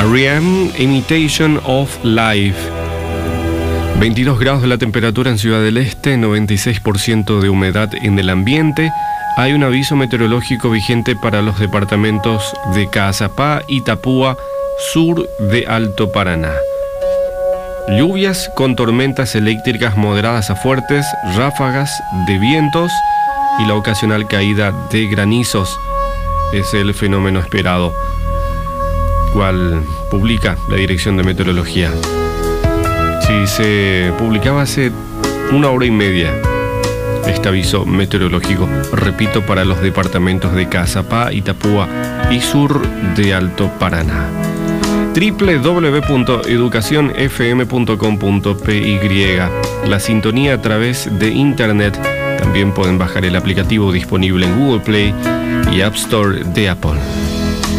R.E.M. Imitation of Life. 22 grados de la temperatura en Ciudad del Este, 96% de humedad en el ambiente. Hay un aviso meteorológico vigente para los departamentos de Caazapá, Itapúa, sur de Alto Paraná. Lluvias con tormentas eléctricas moderadas a fuertes, ráfagas de vientos y la ocasional caída de granizos es el fenómeno esperado, cual publica la Dirección de Meteorología. Si se publicaba hace 1 hora y media este aviso meteorológico, repito, para los departamentos de Caazapá, Itapúa y sur de Alto Paraná. www.educacionfm.com.py. La sintonía a través de internet. También pueden bajar el aplicativo disponible en Google Play y App Store de Apple.